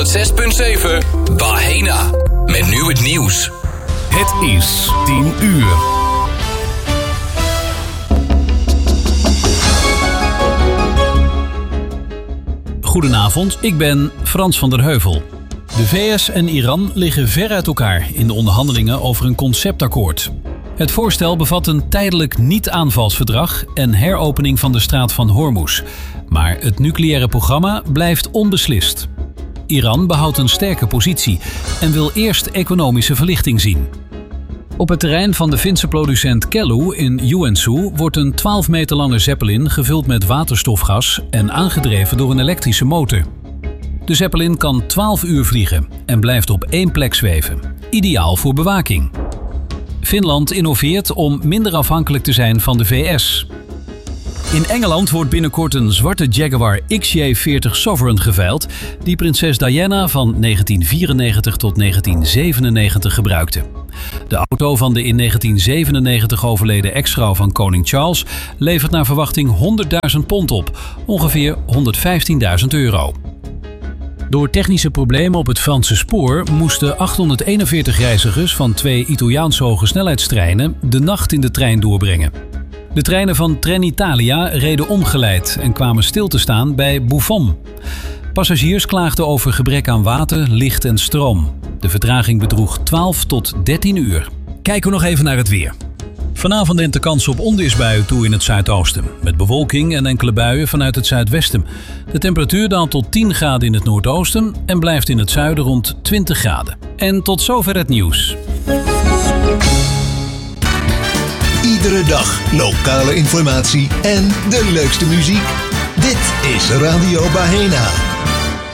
6.7 Bahena. Met nu het nieuws. Het is 10 uur. Goedenavond, ik ben Frans van der Heuvel. De VS en Iran liggen ver uit elkaar in de onderhandelingen over een conceptakkoord. Het voorstel bevat een tijdelijk niet-aanvalsverdrag en heropening van de straat van Hormuz. Maar het nucleaire programma blijft onbeslist. Iran behoudt een sterke positie en wil eerst economische verlichting zien. Op het terrein van de Finse producent Kellu in Joensuu wordt een 12 meter lange Zeppelin gevuld met waterstofgas en aangedreven door een elektrische motor. De Zeppelin kan 12 uur vliegen en blijft op één plek zweven. Ideaal voor bewaking. Finland innoveert om minder afhankelijk te zijn van de VS. In Engeland wordt binnenkort een zwarte Jaguar XJ40 Sovereign geveild die prinses Diana van 1994 tot 1997 gebruikte. De auto van de in 1997 overleden ex-vrouw van koning Charles levert naar verwachting 100.000 pond op, ongeveer 115.000 euro. Door technische problemen op het Franse spoor moesten 841 reizigers van 2 Italiaanse hogesnelheidstreinen de nacht in de trein doorbrengen. De treinen van Trenitalia reden omgeleid en kwamen stil te staan bij Buffon. Passagiers klaagden over gebrek aan water, licht en stroom. De vertraging bedroeg 12 tot 13 uur. Kijken we nog even naar het weer. Vanavond neemt de kans op onweersbuien toe in het zuidoosten, met bewolking en enkele buien vanuit het zuidwesten. De temperatuur daalt tot 10 graden in het noordoosten en blijft in het zuiden rond 20 graden. En tot zover het nieuws. Iedere dag lokale informatie en de leukste muziek. Dit is Radio Bahena.